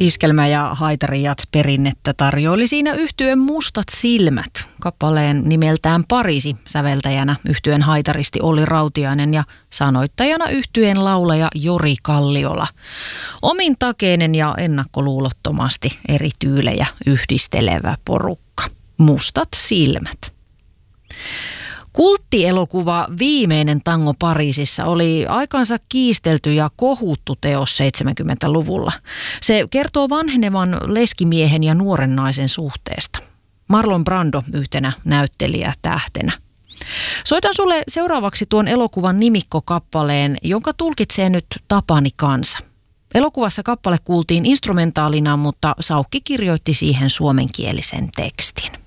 Iskelmä- ja haitarijats-perinnettä tarjoili siinä yhtyen Mustat silmät. Kappaleen nimeltään Pariisi säveltäjänä yhtyen haitaristi Olli Rautiainen ja sanoittajana yhtyen laulaja Jori Kalliola. Omin takeinen ja ennakkoluulottomasti eri tyylejä yhdistelevä porukka. Mustat silmät. Kulttielokuva Viimeinen tango Pariisissa oli aikansa kiistelty ja kohuttu teos 70-luvulla. Se kertoo vanhenevan leskimiehen ja nuoren naisen suhteesta. Marlon Brando yhtenä näyttelijätähtenä. Soitan sulle seuraavaksi tuon elokuvan nimikkokappaleen, jonka tulkitsee nyt Tapani Kansa. Elokuvassa kappale kuultiin instrumentaalina, mutta Saukki kirjoitti siihen suomenkielisen tekstin.